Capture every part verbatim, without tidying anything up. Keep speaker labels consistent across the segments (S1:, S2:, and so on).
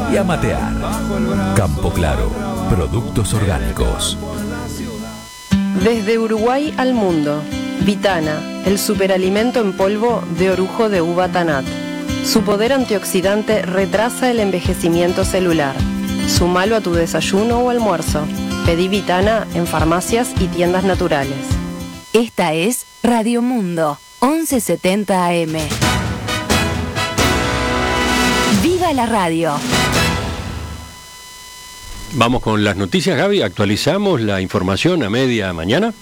S1: y a matear. Campo Claro, productos orgánicos.
S2: Desde Uruguay al mundo, Vitana, el superalimento en polvo de orujo de uva Tanat. Su poder antioxidante retrasa el envejecimiento celular. Sumalo a tu desayuno o almuerzo. Pedí Vitana en farmacias y tiendas naturales.
S3: Esta es Radio Mundo, once setenta A M. ¡Viva la radio!
S4: Vamos con las noticias, Gaby. Actualizamos la información a media mañana.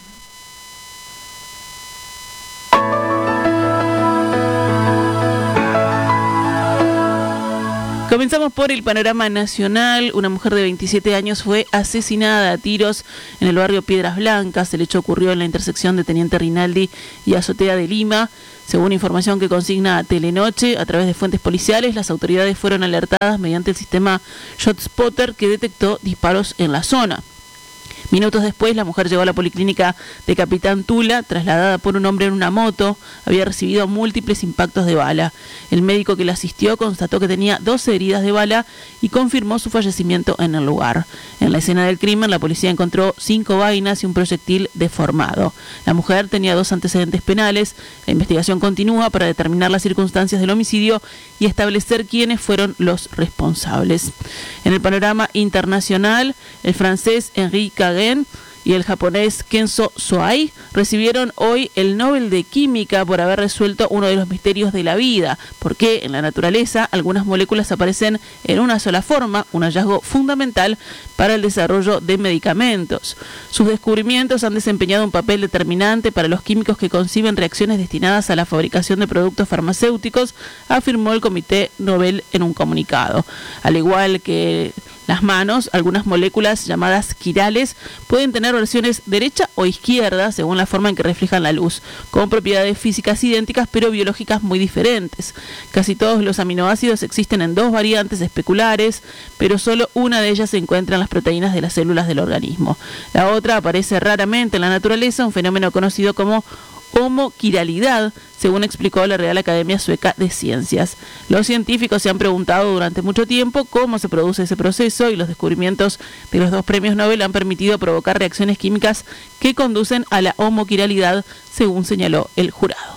S5: Comenzamos por el panorama nacional. Una mujer de veintisiete años fue asesinada a tiros en el barrio Piedras Blancas. El hecho ocurrió en la intersección de Teniente Rinaldi y Azotea de Lima. Según información que consigna Telenoche, a través de fuentes policiales, las autoridades fueron alertadas mediante el sistema ShotSpotter que detectó disparos en la zona. Minutos después, la mujer llegó a la policlínica de Capitán Tula, trasladada por un hombre en una moto. Había recibido múltiples impactos de bala. El médico que la asistió constató que tenía doce heridas de bala y confirmó su fallecimiento en el lugar. En la escena del crimen, la policía encontró cinco vainas y un proyectil deformado. La mujer tenía dos antecedentes penales. La investigación continúa para determinar las circunstancias del homicidio y establecer quiénes fueron los responsables. En el panorama internacional, el francés Henri Caguen y el japonés Kenzo Soai recibieron hoy el Nobel de Química por haber resuelto uno de los misterios de la vida. ¿Por qué en la naturaleza algunas moléculas aparecen en una sola forma? Un hallazgo fundamental para el desarrollo de medicamentos. Sus descubrimientos han desempeñado un papel determinante para los químicos que conciben reacciones destinadas a la fabricación de productos farmacéuticos, afirmó el Comité Nobel en un comunicado. Al igual que las manos, algunas moléculas llamadas quirales pueden tener versiones derecha o izquierda según la forma en que reflejan la luz, con propiedades físicas idénticas pero biológicas muy diferentes. Casi todos los aminoácidos existen en dos variantes especulares, pero solo una de ellas se encuentra en las proteínas de las células del organismo. La otra aparece raramente en la naturaleza, un fenómeno conocido como homoquiralidad, según explicó la Real Academia Sueca de Ciencias. Los científicos se han preguntado durante mucho tiempo cómo se produce ese proceso y los descubrimientos de los dos premios Nobel han permitido provocar reacciones químicas que conducen a la homoquiralidad, según señaló el jurado.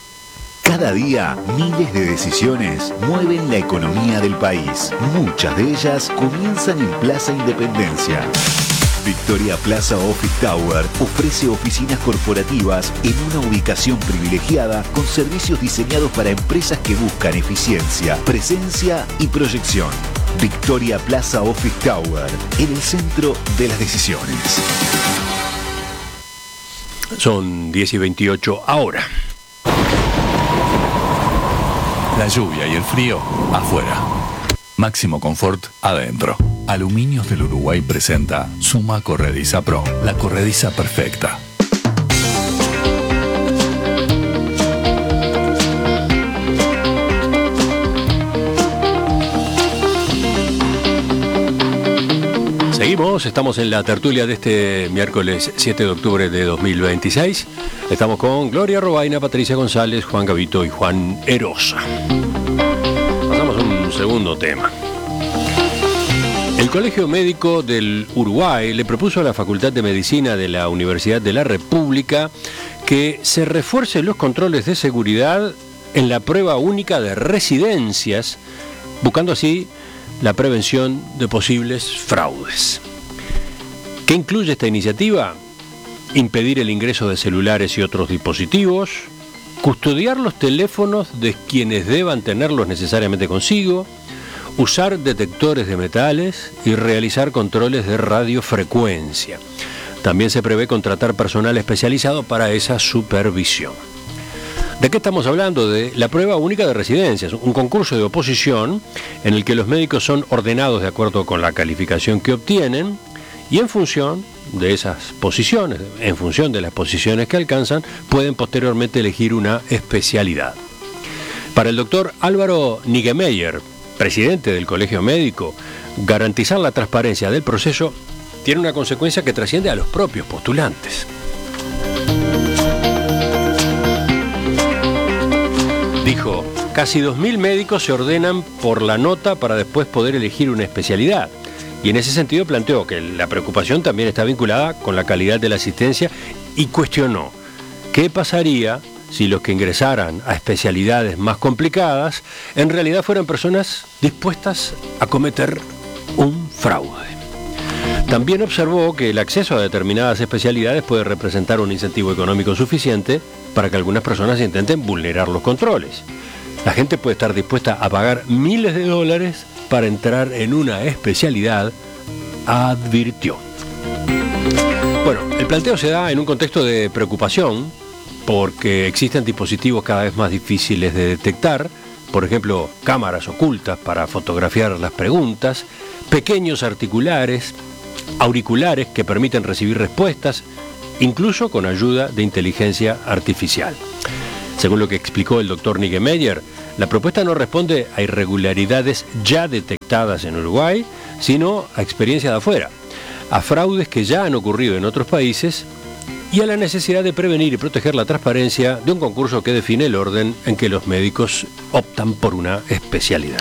S6: Cada día, miles de decisiones mueven la economía del país. Muchas de ellas comienzan en Plaza Independencia. Victoria Plaza Office Tower ofrece oficinas corporativas en una ubicación privilegiada con servicios diseñados para empresas que buscan eficiencia, presencia y proyección. Victoria Plaza Office Tower, en el centro de las decisiones.
S4: Son diez y veintiocho ahora.
S1: La lluvia y el frío afuera. Máximo confort adentro. Aluminios del Uruguay presenta Suma Corrediza Pro, la corrediza perfecta.
S4: Seguimos, estamos en la tertulia de este miércoles siete de octubre de dos mil veintiséis. Estamos con Gloria Robaina, Patricia González, Juan Gavito y Juan Erosa. Pasamos a un segundo tema. El Colegio Médico del Uruguay le propuso a la Facultad de Medicina de la Universidad de la República que se refuercen los controles de seguridad en la prueba única de residencias, buscando así la prevención de posibles fraudes. ¿Qué incluye esta iniciativa? Impedir el ingreso de celulares y otros dispositivos, custodiar los teléfonos de quienes deban tenerlos necesariamente consigo, usar detectores de metales y realizar controles de radiofrecuencia. También se prevé contratar personal especializado para esa supervisión. ¿De qué estamos hablando? De la prueba única de residencias, un concurso de oposición en el que los médicos son ordenados de acuerdo con la calificación que obtienen y en función de esas posiciones, en función de las posiciones que alcanzan, pueden posteriormente elegir una especialidad. Para el doctor Álvaro Niggemeier, presidente del Colegio Médico, garantizar la transparencia del proceso tiene una consecuencia que trasciende a los propios postulantes. Dijo: casi dos mil médicos se ordenan por la nota para después poder elegir una especialidad. Y en ese sentido planteó que la preocupación también está vinculada con la calidad de la asistencia y cuestionó qué pasaría si los que ingresaran a especialidades más complicadas en realidad fueran personas dispuestas a cometer un fraude. También observó que el acceso a determinadas especialidades puede representar un incentivo económico suficiente para que algunas personas intenten vulnerar los controles. La gente puede estar dispuesta a pagar miles de dólares para entrar en una especialidad, advirtió. Bueno, el planteo se da en un contexto de preocupación porque existen dispositivos cada vez más difíciles de detectar, por ejemplo, cámaras ocultas para fotografiar las preguntas, pequeños articulares, auriculares que permiten recibir respuestas, incluso con ayuda de inteligencia artificial. Según lo que explicó el doctor Niggemeier, la propuesta no responde a irregularidades ya detectadas en Uruguay, sino a experiencia de afuera, a fraudes que ya han ocurrido en otros países y a la necesidad de prevenir y proteger la transparencia de un concurso que define el orden en que los médicos optan por una especialidad.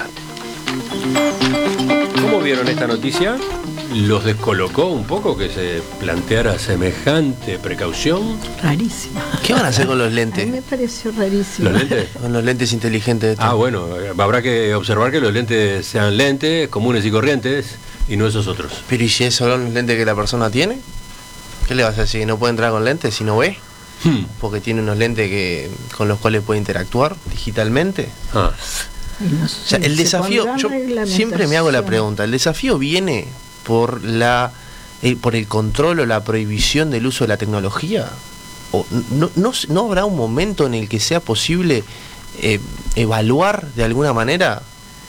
S4: ¿Cómo vieron esta noticia? ¿Los descolocó un poco que se planteara semejante precaución?
S7: Rarísimo.
S8: ¿Qué van a hacer con los
S7: A
S8: lentes?
S7: mí me pareció rarísimo.
S4: ¿Los lentes?
S8: Con los lentes inteligentes. Estos.
S4: Ah, bueno, habrá que observar que los lentes sean lentes comunes y corrientes y no esos otros.
S8: Pero ¿y si esos son los lentes que la persona tiene? ¿Qué le vas a decir? ¿No puede entrar con lentes si no ve?
S4: Hmm.
S8: Porque tiene unos lentes que con los cuales puede interactuar digitalmente.
S4: Ah.
S7: No
S8: O sea, el
S7: se
S8: desafío,
S7: pondrán
S8: yo siempre me hago la
S7: reglamentación.
S8: pregunta, ¿el desafío viene por la eh, por el control o la prohibición del uso de la tecnología? ¿O no, no, no habrá un momento en el que sea posible eh, evaluar de alguna manera,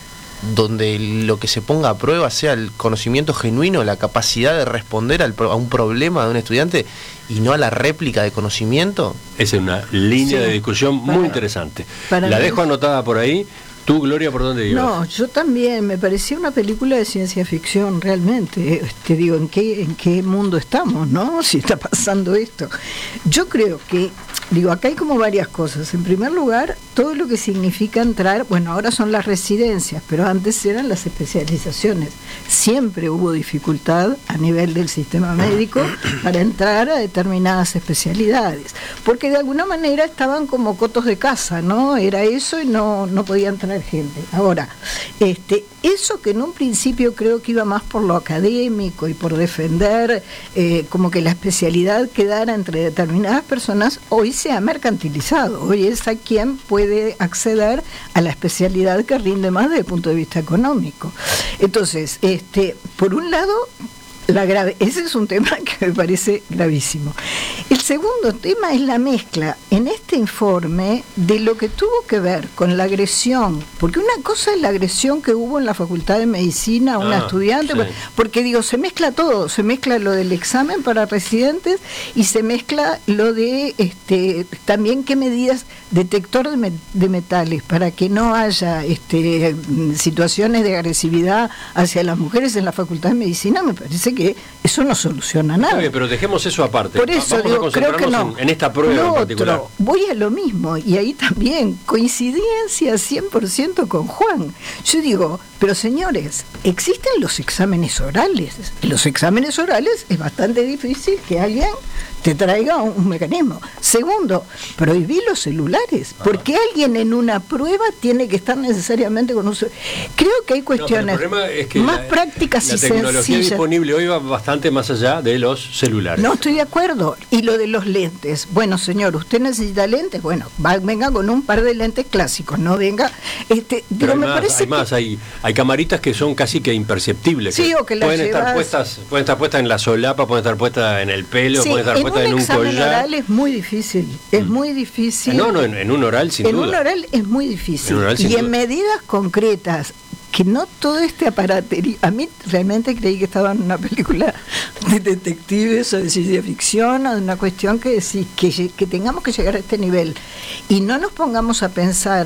S8: donde lo que se ponga a prueba sea el conocimiento genuino, la capacidad de responder al, a un problema de un estudiante y no a la réplica de conocimiento?
S4: Esa es una línea
S7: Sí.
S4: de discusión muy
S7: Para-
S4: interesante.
S7: para
S4: La
S7: mí-
S4: dejo anotada por ahí. ¿Tú, Gloria, por dónde ibas?
S7: No, yo también, me parecía una película de ciencia ficción, realmente. Te digo, ¿en qué, en qué mundo estamos, no? Si está pasando esto. Yo creo que, digo, acá hay como varias cosas. En primer lugar, todo lo que significa entrar, bueno, ahora son las residencias, pero antes eran las especializaciones. Siempre hubo dificultad a nivel del sistema médico para entrar a determinadas especialidades, porque de alguna manera estaban como cotos de casa, ¿no? Era eso y no, no podía entrar gente. Ahora, este, eso que en un principio creo que iba más por lo académico y por defender eh, como que la especialidad quedara entre determinadas personas, hoy se ha mercantilizado. Hoy es a quien puede acceder a la especialidad que rinde más desde el punto de vista económico. Entonces, este, por un lado, la grave, ese es un tema que me parece gravísimo. El segundo tema es la mezcla en este informe de lo que tuvo que ver con la agresión, porque una cosa es la agresión que hubo en la Facultad de Medicina a una
S4: Ah,
S7: estudiante,
S4: sí.
S7: porque digo, se mezcla todo, se mezcla lo del examen para residentes y se mezcla lo de este también qué medidas, detector de, me- de metales, para que no haya este situaciones de agresividad hacia las mujeres en la Facultad de Medicina. Me parece que eso no soluciona nada.
S4: Está bien, pero dejemos eso aparte.
S7: Por eso
S4: Vamos
S7: digo,
S4: a
S7: creo que no.
S4: concentrarnos en, en esta prueba
S7: Lo
S4: en particular.
S7: otro, voy a lo mismo, y ahí también, coincidencia cien por ciento con Juan. Yo digo, pero señores, existen los exámenes orales. En los exámenes orales es bastante difícil que alguien te traiga un, un mecanismo. Segundo, prohibir los celulares, porque alguien en una prueba tiene que estar necesariamente con un celular. Creo que hay
S4: No, pero
S7: cuestiones
S4: el problema es que
S7: más
S4: la,
S7: prácticas
S4: la
S7: y
S4: tecnología
S7: sencillas.
S4: disponible hoy va bastante más allá de los celulares.
S7: No estoy de acuerdo. Y lo de los lentes. Bueno, señor, usted necesita lentes. Bueno, va, venga con un par de lentes clásicos, no venga. Este,
S4: Pero
S7: digo,
S4: hay
S7: me
S4: más,
S7: parece
S4: hay, más
S7: que,
S4: hay, hay camaritas que son casi que imperceptibles.
S7: Sí, o que las
S4: pueden estar
S7: llevas-
S4: puestas, pueden estar puestas en la solapa, pueden estar puestas en el pelo,
S7: sí,
S4: pueden estar
S7: en
S4: puestas
S7: un
S4: en un
S7: examen
S4: collar.
S7: oral es muy difícil. Es muy difícil.
S4: No, no, en, en un oral sin
S7: en
S4: duda.
S7: un oral es muy difícil.
S4: En un oral, sin
S7: y en
S4: duda.
S7: medidas concretas, que no todo este aparatería. A mí realmente creí que estaba en una película de detectives o de ciencia ficción o de una cuestión que decís que, lle- que tengamos que llegar a este nivel y no nos pongamos a pensar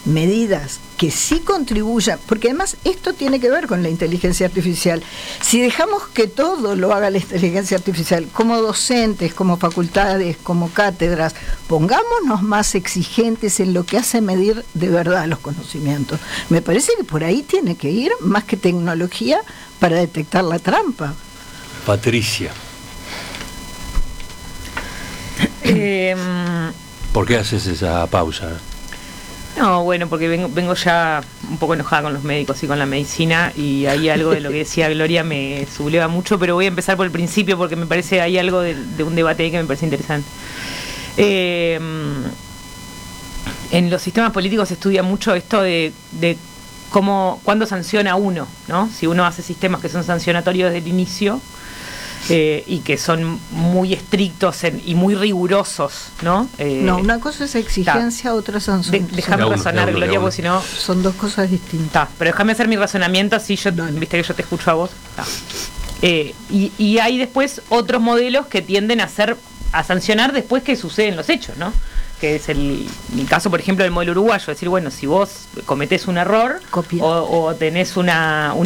S7: medidas que sí contribuyan, porque además esto tiene que ver con la inteligencia artificial. Si dejamos que todo lo haga la inteligencia artificial, como docentes, como facultades, como cátedras, pongámonos más exigentes en lo que hace medir de verdad los conocimientos. Me parece que por ahí tiene que ir, más que tecnología, para detectar la trampa.
S4: Patricia.
S9: Eh,
S4: ¿Por qué haces esa pausa?
S9: No, bueno, porque vengo, vengo ya un poco enojada con los médicos y con la medicina, y hay algo de lo que decía Gloria me subleva mucho, pero voy a empezar por el principio porque me parece hay algo de, de un debate ahí que me parece interesante. Eh, en los sistemas políticos se estudia mucho esto de, de cómo, cuándo sanciona uno, ¿no? Si uno hace sistemas que son sancionatorios desde el inicio, Eh, y que son muy estrictos en, y muy rigurosos, ¿no? Eh,
S7: no, una cosa es exigencia,
S9: ta.
S7: otra sanción.
S9: De, déjame
S4: uno,
S9: razonar,
S4: de uno,
S9: Gloria,
S4: de uno.
S9: porque si no...
S7: Son dos cosas distintas.
S9: Ta, pero déjame hacer mi razonamiento, así yo,
S7: Dale.
S9: viste que yo te escucho a vos. Ta. Eh, y, y hay después otros modelos que tienden a hacer, a sancionar después que suceden los hechos, ¿no? Que es el, el caso, por ejemplo, del modelo uruguayo, decir, bueno, si vos cometés un error
S7: Copia.
S9: o, o tenés una, una